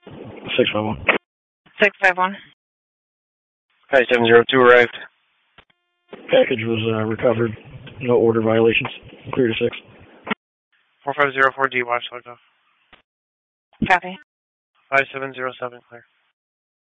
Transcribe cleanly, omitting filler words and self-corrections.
651. 651. Hi, 702 arrived. Package was recovered. No order violations. Clear to 6. 4504D, watch log off. Copy. 5707, clear.